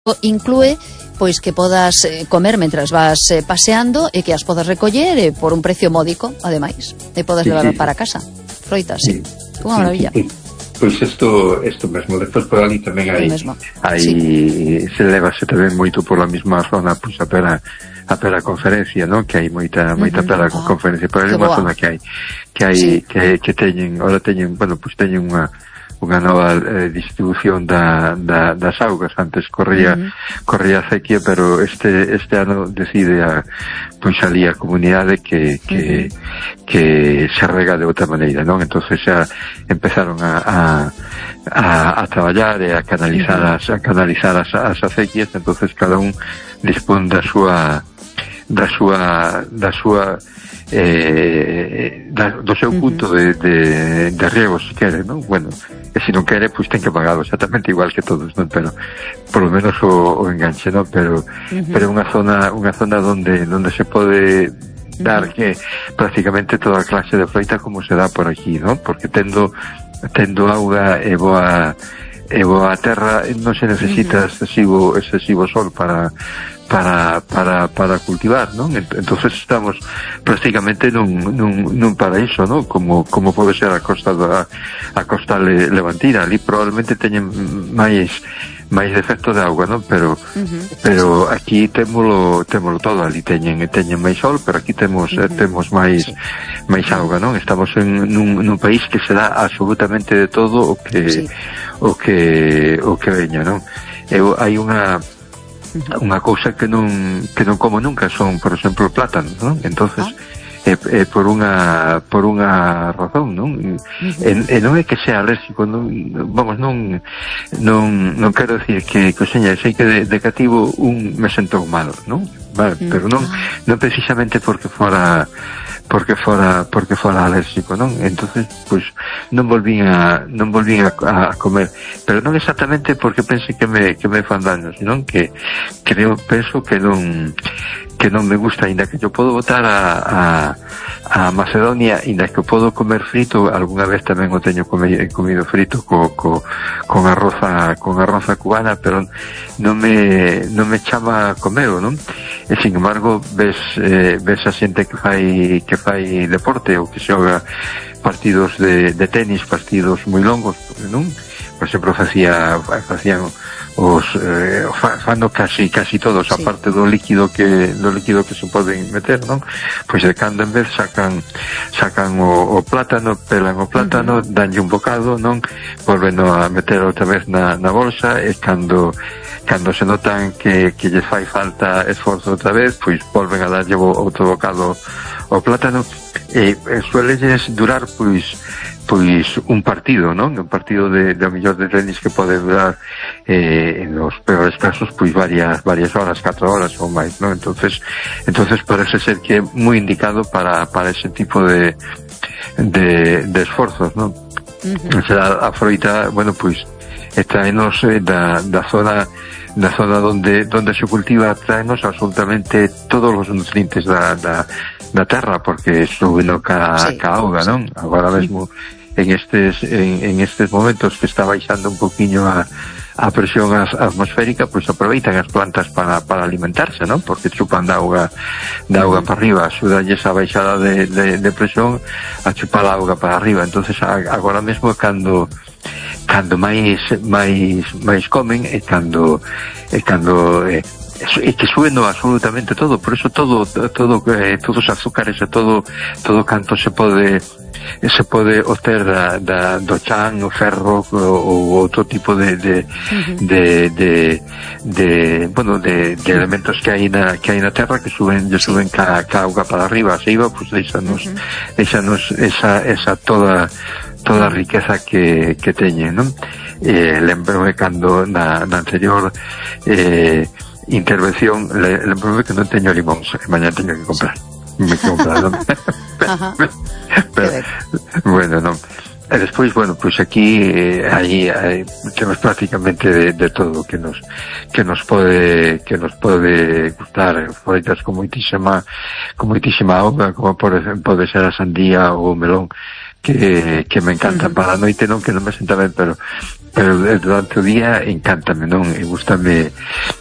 inclúe pois que podas comer mentras vas paseando e que as podas recoller por un precio módico, ademais, e podas levar para casa froitas, unha maravilla. Pois isto mesmo, despois por ali tamén hai se levase tamén moito por la mesma zona, pois a pera conferencia, non? Que hai moita pera conferencia, por aí unha zona que teñen, ahora teñen, bueno, pois teñen unha nova distribución das augas. Antes corría a sequía, pero este ano decide pois ali a comunidade que se rega de outra maneira, non? Entonces xa empezaron a traballar e a canalizar as acequias. Entonces cada un dispón do seu punto de riego, se quere, non? Bueno, e se non quere, pois ten que pagar exactamente igual que todos, non? Pero por lo menos o enganche, non? Pero unha zona donde se pode dar que prácticamente toda a clase de froita como se dá por aquí, non? Porque tendo auga e boa terra, non se necesita excesivo sol para cultivar, non? Entonces estamos prácticamente nun paraíso, non? Como pode ser a costa levantina. Ali probablemente teñen máis defecto de auga, non? Pero aquí témolo todo. Ali teñen máis sol, pero aquí temos máis auga, non? Estamos nun país que se dá absolutamente de todo o que veña, non? Hai unha cousa que non como nunca son, por exemplo, plátanos, non? Entonces por unha razón, non? E non é que sea alérgico, non quero decir que seña, sei que de cativo me sentou mal, non? Vale, pero non precisamente porque fora alérgico, non? Entonces, pois non volvín a comer, pero non exactamente porque pense que me fan daño, senón que penso que non me gusta, ainda que yo podo botar a Macedonia, ainda que podo comer frito, algunha vez tamén o teño comido frito con arroza cubana, pero non me chama a comero, non? E sin embargo ves a xente que fai deporte ou que xoga partidos de tenis, partidos moi longos, non? Por exemplo, facían fano casi todos, aparte do líquido que se poden meter, non? Pois de cando en vez sacan o plátano, pelan o plátano, danlle un bocado, non? Volveno a meter outra vez na bolsa, e cando se notan que lles fai falta esforzo outra vez, pois volven a darlle outro bocado ao plátano, e suelelles durar pois un partido, non? Un partido de a mellor de tenis que pode durar en os peores casos pois varias horas, 4 horas ou máis, non? Entonces parece ser que é moi indicado para ese tipo de esforzos, non? O sea, a froita, bueno, pois traenos da zona donde se cultiva, traenos absolutamente todos os nutrientes da terra, porque suben ca auga, non? Agora mesmo en estes momentos que está baixando un poquinho a presión atmosférica, pois aproveitan as plantas para alimentarse, non? Porque chupan da auga para arriba, axudanlles a baixada de presión a chupar a auga para arriba. Entonces agora mesmo cando máis comen e cando que sueno absolutamente todo, por eso todos os azúcares e todo canto se pode obter do chan, o ferro ou outro tipo de elementos que hai na terra que suben ca auga para arriba, se iba, pues deixanos esa toda a riqueza que teñen, non? Lembrome cando na anterior intervención lembrome que non teño limóns, e mañá teño que comprar, non? Pero, bueno, non. E despois, bueno, pois aquí aí temos prácticamente de todo que nos pode gustar, froitas con moitísima auga, como por exemplo pode ser a sandía ou o melón, que me encanta para a noite, non que non me senta ben, pero pero durante o día encántame, non? E gústame